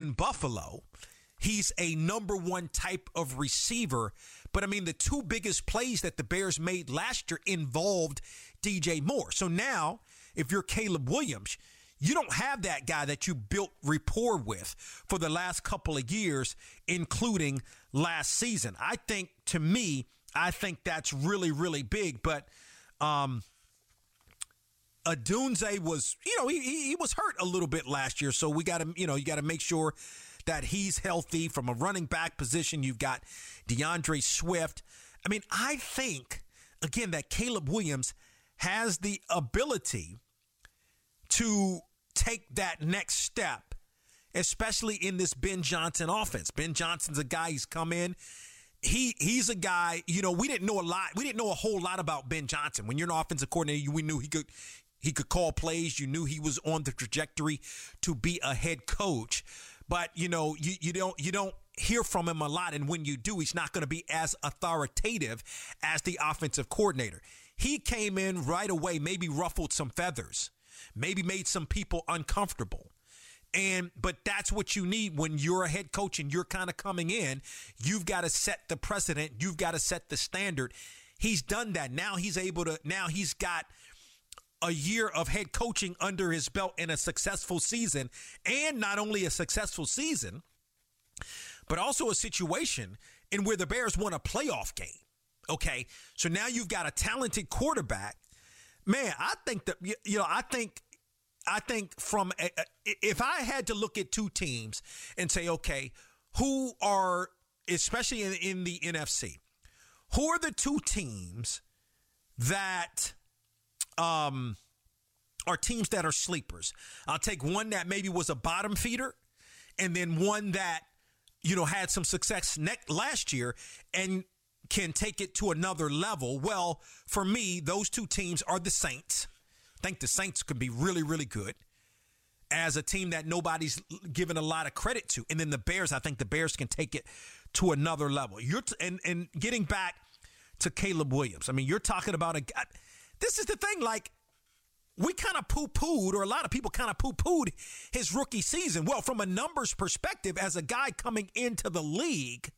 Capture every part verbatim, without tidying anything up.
in Buffalo, he's a number one type of receiver. But, I mean, the two biggest plays that the Bears made last year involved D J Moore. So now, if you're Caleb Williams, you don't have that guy that you built rapport with for the last couple of years, including last season. I think, to me, I think that's really, really big. But um, Odunze was, you know, he, he was hurt a little bit last year. So we got to, you know, you got to make sure that he's healthy. From a running back position, you've got DeAndre Swift. I mean, I think, again, that Caleb Williams has the ability to take that next step, especially in this Ben Johnson offense. Ben Johnson's a guy, he's come in. He he's a guy, you know, we didn't know a lot. We didn't know a whole lot about Ben Johnson. When you're an offensive coordinator, we knew he could he could call plays. You knew he was on the trajectory to be a head coach. But, you know, you, you don't you don't hear from him a lot. And when you do, he's not going to be as authoritative as the offensive coordinator. He came in right away, maybe ruffled some feathers, maybe made some people uncomfortable. And but that's what you need when you're a head coach and you're kind of coming in. You've got to set the precedent. You've got to set the standard. He's done that. Now he's able to. Now he's got a year of head coaching under his belt in a successful season, and not only a successful season, but also a situation in where the Bears won a playoff game. Okay, so now you've got a talented quarterback. Man, I think that, you know, I think, I think from, a, if I had to look at two teams and say, okay, who are, especially in, in the N F C, who are the two teams that um, are teams that are sleepers? I'll take one that maybe was a bottom feeder, and then one that, you know, had some success ne- last year and can take it to another level. Well, for me, those two teams are the Saints. I think the Saints could be really, really good as a team that nobody's given a lot of credit to. And then the Bears, I think the Bears can take it to another level. You're t- and, and getting back to Caleb Williams, I mean, you're talking about a guy. This is the thing, like, we kind of poo-pooed, or a lot of people kind of poo-pooed his rookie season. Well, from a numbers perspective, as a guy coming into the league,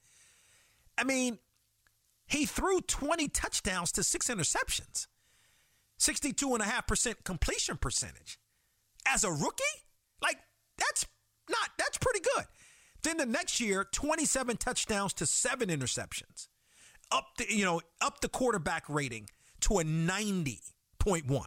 I mean, he threw twenty touchdowns to six interceptions, sixty-two point five percent completion percentage. As a rookie, like, that's not, that's pretty good. Then the next year, twenty-seven touchdowns to seven interceptions. Up the, you know, up the quarterback rating to a ninety point one.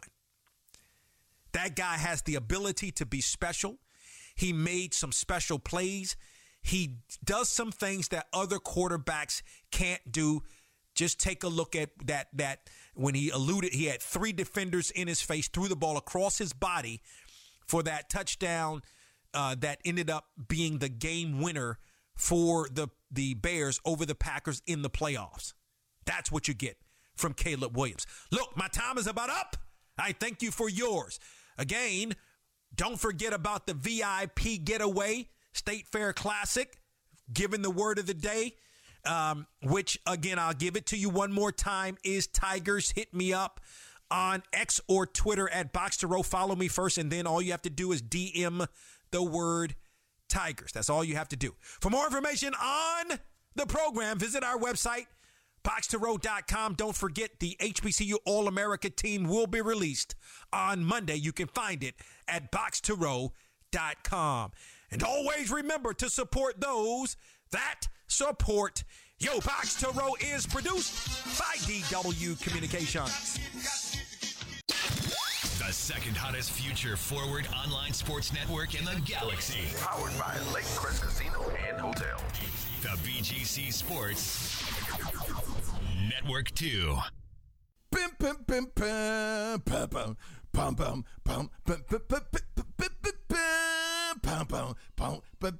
That guy has the ability to be special. He made some special plays. He does some things that other quarterbacks can't do. Just take a look at that, that when he eluded, he had three defenders in his face, threw the ball across his body for that touchdown uh, that ended up being the game winner for the, the Bears over the Packers in the playoffs. That's what you get from Caleb Williams. Look, my time is about up. I thank you for yours. Again, don't forget about the V I P getaway, State Fair Classic, given the word of the day, um, which, again, I'll give it to you one more time, is Tigers. Hit me up on X or Twitter at Box to Row. Follow me first, and then all you have to do is D M the word Tigers. That's all you have to do. For more information on the program, visit our website, box to row dot com. Don't forget, the H B C U All-America team will be released on Monday. You can find it at box to row dot com. And always remember to support those that support you. Box to Row is produced by D W Communications. The second hottest future forward online sports network in the galaxy. Powered by Lake Crest Casino and Hotel. The B G C Sports Network two. Bim, bim, bim, bim, bum, bum, bum, bum, bum, bum, bum, bum, bum, bum, bum, bum, bum,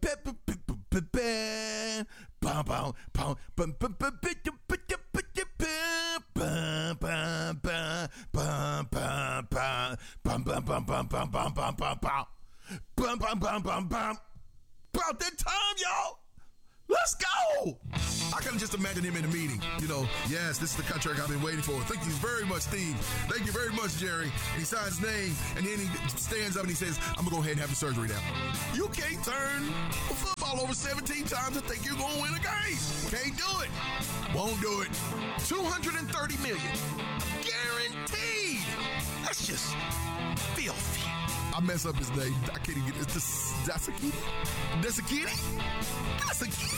about that time, y'all. Let's go! I can just imagine him in a meeting. You know, yes, this is the contract I've been waiting for. Thank you very much, Steve. Thank you very much, Jerry. And he signs his name, and then he stands up and he says, I'm going to go ahead and have the surgery now. You can't turn a football ball over seventeen times and think you're going to win a game. Can't do it. Won't do it. two hundred thirty million dollars. Guaranteed. That's just filthy. I mess up his name. I can't even get it. It's Dasakiti? Dasakiti? Dasakiti?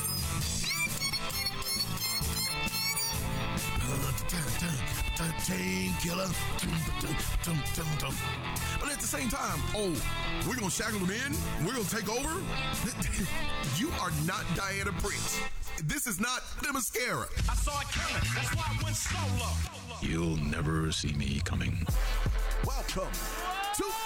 Team killer. But at the same time, oh, we're going to shackle him in? We're going to take over? You are not Diana Prince. This is not the mascara. I saw it coming. That's why I went solo. You'll never see me coming. Welcome to